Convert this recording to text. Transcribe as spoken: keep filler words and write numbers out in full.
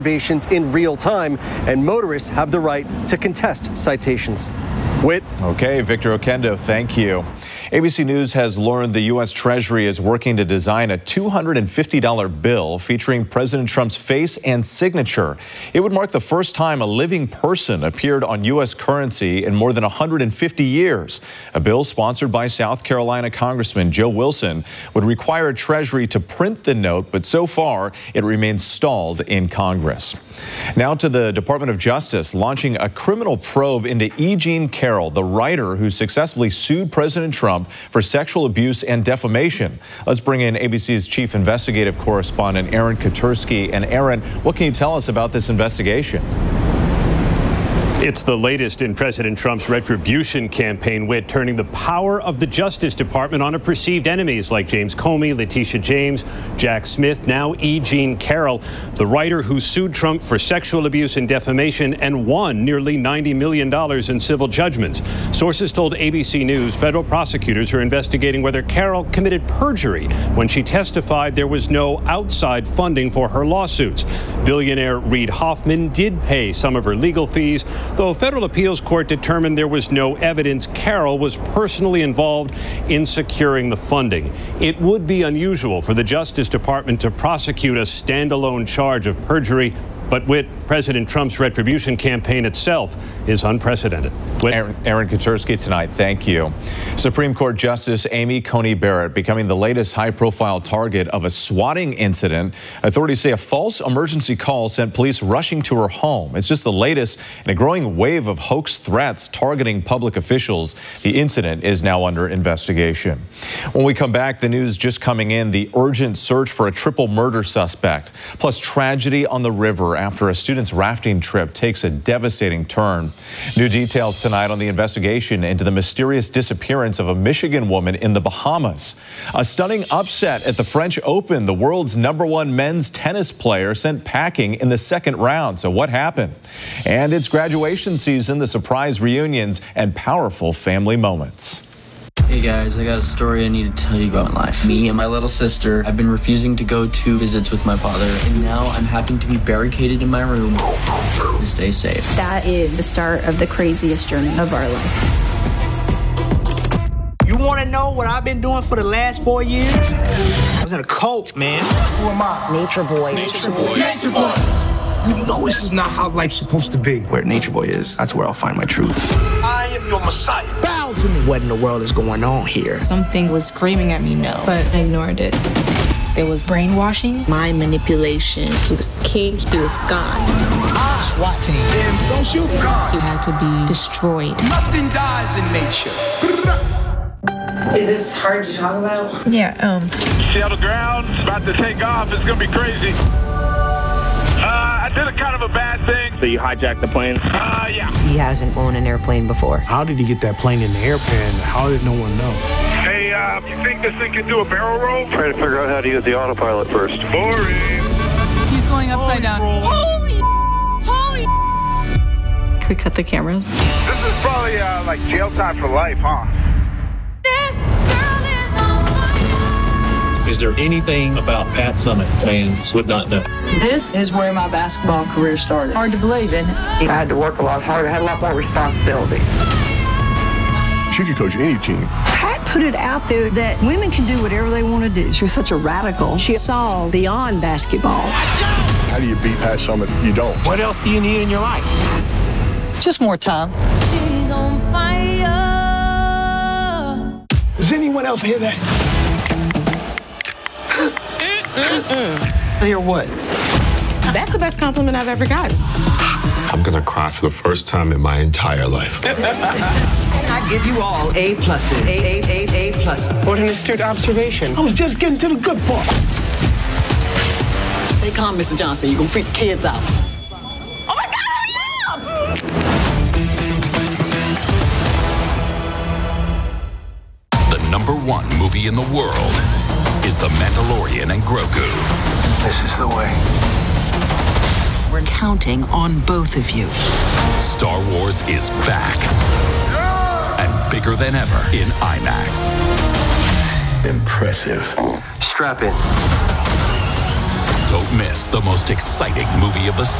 observations in real time, and motorists have the right to contest citations. Whit. Okay, Victor Oquendo, thank you. A B C News has learned the U S Treasury is working to design a two hundred fifty dollar bill featuring President Trump's face and signature. It would mark the first time a living person appeared on U S currency in more than one hundred fifty years. A bill sponsored by South Carolina Congressman Joe Wilson would require Treasury to print the note, but so far it remains stalled in Congress. Now to the Department of Justice, launching a criminal probe into E. Jean Carroll, the writer who successfully sued President Trump for sexual abuse and defamation. Let's bring in A B C's chief investigative correspondent, Aaron Katersky. And Aaron, what can you tell us about this investigation? It's the latest in President Trump's retribution campaign, Whit, turning the power of the Justice Department on perceived enemies like James Comey, Letitia James, Jack Smith, now E. Jean Carroll, the writer who sued Trump for sexual abuse and defamation and won nearly ninety million dollars in civil judgments. Sources told A B C News federal prosecutors are investigating whether Carroll committed perjury when she testified there was no outside funding for her lawsuits. Billionaire Reid Hoffman did pay some of her legal fees, though a federal appeals court determined there was no evidence Carroll was personally involved in securing the funding. It would be unusual for the Justice Department to prosecute a standalone charge of perjury, but with President Trump's retribution campaign itself is unprecedented. With Aaron, Aaron Katersky tonight, thank you. Supreme Court Justice Amy Coney Barrett becoming the latest high-profile target of a swatting incident. Authorities say a false emergency call sent police rushing to her home. It's just the latest in a growing wave of hoax threats targeting public officials. The incident is now under investigation. When we come back, the news just coming in, the urgent search for a triple murder suspect, plus tragedy on the river after a student's rafting trip takes a devastating turn. New details tonight on the investigation into the mysterious disappearance of a Michigan woman in the Bahamas. A stunning upset at the French Open. The world's number one men's tennis player sent packing in the second round. So what happened? And it's graduation season, the surprise reunions, and powerful family moments. Hey guys, I got a story I need to tell you about in life. Me and my little sister have been refusing to go to visits with my father, and now I'm having to be barricaded in my room to stay safe. That is the start of the craziest journey of our life. You want to know what I've been doing for the last four years? I was in a cult, man. Who am I? Nature Boy. Nature Boy. Nature Boy. You know this is not how life's supposed to be. Where Nature Boy is, that's where I'll find my truth. I am your Messiah. Bow to me. What in the world is going on here? Something was screaming at me no, but I ignored it. There was brainwashing, mind manipulation. He was king, he was God. Ah, SWAT team. Damn, don't shoot God. He had to be destroyed. Nothing dies in nature. Is this hard to talk about? Yeah, um. See on the ground, it's about to take off. It's gonna be crazy. Uh, I did a kind of a bad thing. So you hijacked the plane? Uh, yeah. He hasn't flown an airplane before. How did he get that plane in the airplane? How did no one know? Hey, uh, you think this thing can do a barrel roll? Trying to figure out how to use the autopilot first. Boring. He's going upside down. Holy, holy. Can we cut the cameras? This is probably, uh, like jail time for life, huh? Is there anything about Pat Summitt fans would not know? This is where my basketball career started. Hard to believe, isn't it? I had to work a lot harder. I had a lot more responsibility. She could coach any team. Pat put it out there that women can do whatever they want to do. She was such a radical. She saw beyond basketball. How do you beat Pat Summitt? You don't. What else do you need in your life? Just more time. She's on fire. Does anyone else hear that? Hear what? That's the best compliment I've ever gotten. I'm gonna cry for the first time in my entire life. I give you all A pluses. A, A, A, A pluses. What an astute observation. I was just getting to the good part. Stay calm, Mister Johnson. You're going to freak the kids out. Oh my God, hurry up! The number one movie in the world is The Mandalorian and Grogu. This is the way. We're counting on both of you. Star Wars is back. And bigger than ever in IMAX. Impressive. Strap in. Don't miss the most exciting movie of the